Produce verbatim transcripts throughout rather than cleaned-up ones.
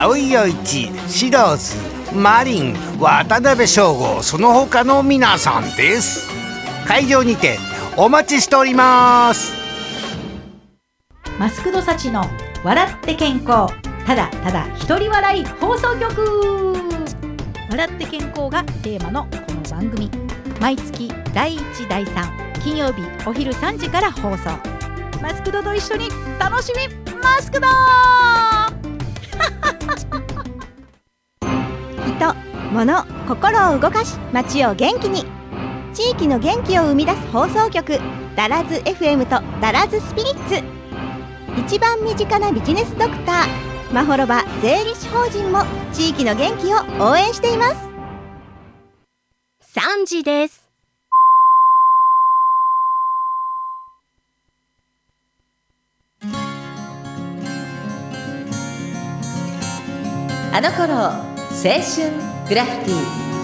青井陽一、シローズ、マリン、渡辺翔吾、その他の皆さんです。会場にてお待ちしております。 マスクドサチの笑って健康、ただただ一人笑い放送局。笑って健康がテーマのこの番組、毎月だいいちだいさん金曜日お昼さんじから放送。マスクドと一緒に楽しみマスクド人、物、心を動かし街を元気に、地域の元気を生み出す放送局、ダラズ エフエム とダラズスピリッツ。一番身近なビジネスドクターまほろば税理士法人も地域の元気を応援しています。さんじです。 あの頃青春グラフィティ。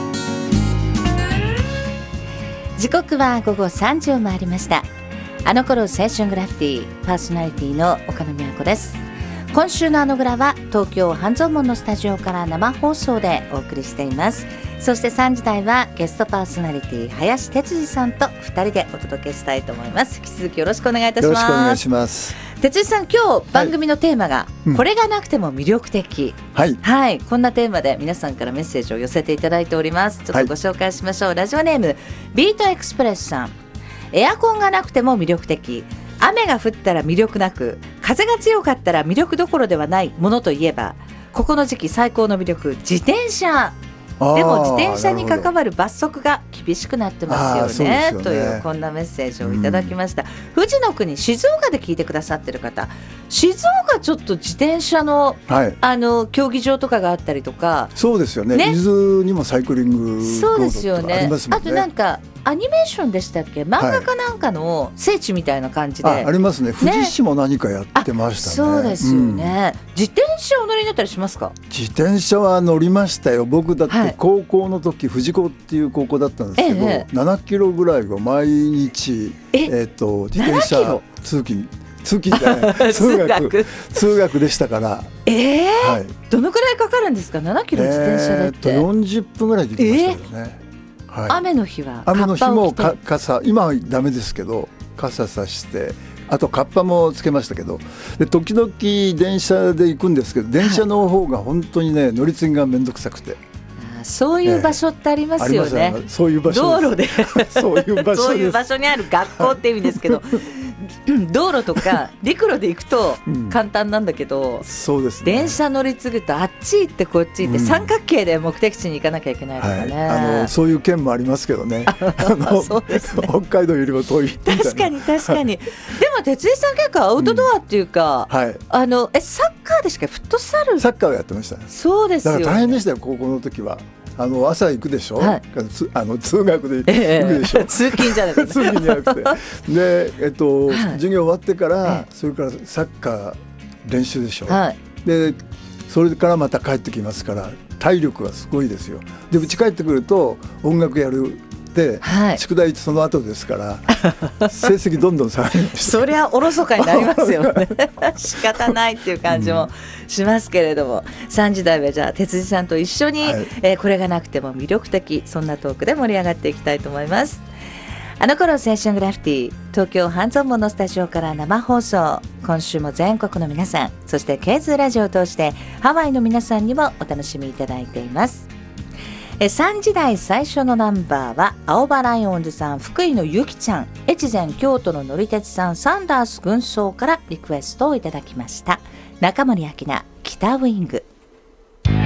時刻は午後さんじを回りました。あの頃青春グラフィティ、パーソナリティの岡野美和子です。今週のあのグラは東京半蔵門のスタジオから生放送でお送りしています。そしてさんじ台はゲストパーソナリティ林哲司さんとふたりでお届けしたいと思います。引き続きよろしくお願いいたします。 よろしくお願いします。 哲司さん、今日番組のテーマが、はい、これがなくても魅力的、はい、はい、こんなテーマで皆さんからメッセージを寄せていただいております。ちょっとご紹介しましょう、はい、ラジオネームビートエクスプレスさん。エアコンがなくても魅力的、雨が降ったら魅力なく、風が強かったら魅力どころではないものといえば、ここの時期最高の魅力、自転車。でも自転車に関わる罰則が厳しくなってますよ ね, よねというこんなメッセージをいただきました、うん、富士の国静岡で聞いてくださってる方、静岡ちょっと自転車 の,、はい、あの競技場とかがあったりとか。 そうですよ ね, ね伊豆にもサイクリングロードとかありますもんね。 あとなんかアニメーションでしたっけ、漫画かなんかの聖地みたいな感じで、 はい、あ, ありますね。富士市も何かやってましたね。 そうですよね、うん、自転車お乗りになったりしますか？ 自転車は乗りましたよ。僕だって高校の時、はい、富士高っていう高校だったんですけど、ええ、ななキロぐらいを毎日、ええー、と自転車通勤通勤じゃない通学通学でしたから。 えーはい、どのくらいかかるんですか？ななキロ自転車でって、 えー、とよんじゅっぷんぐらいで行きましたよね、えーはい、 雨の日は雨の日もか傘、今はダメですけど傘さして、あとカッパもつけましたけど、で時々電車で行くんですけど、電車の方が本当にね、乗り継ぎがめんどくさくて。 そういう場所ってありますよね、 えー、そういう場所道路でそういう場所そういう場所にある学校って意味ですけど道路とか陸路で行くと簡単なんだけど、うん、 そうですね、 電車乗り継ぐとあっち行ってこっち行って、うん、三角形で目的地に行かなきゃいけないとかね、はい、 あのそういう県もありますけどねあのそうですね、北海道よりも遠いみたいな。 確かに確かにでも哲司さん結構アウトドアっていうか、うんはい、あのえサッカーでしたっけ？フットサルサッカーをやってました、ね、 そうですよ、ね、 だから大変でしたよ高校の時は。あの朝行くでしょ、はい、あの通学で行くでしょ、ええ、 通勤じゃなくて通勤じゃなくてで、えっとはい、授業終わってから、ええ、それからサッカー練習でしょ、はい、でそれからまた帰ってきますから体力がすごいですよ。で家帰ってくると音楽やるで、はい、宿題その後ですから成績どんどん下がりましたそりゃおろそかになりますよね仕方ないっていう感じもしますけれども、うん、さんじ台はじゃあ哲司さんと一緒に、はいえー、これがなくても魅力的、そんなトークで盛り上がっていきたいと思います。あの頃青春グラフィティ、東京半蔵門のスタジオから生放送。今週も全国の皆さん、そしてケーズラジオを通してハワイの皆さんにもお楽しみいただいています。さんじ台最初のナンバーは青葉ライオンズさん、福井のゆきちゃん、越前京都ののりてつさん、サンダース軍曹からリクエストをいただきました。中森明菜、北ウイング。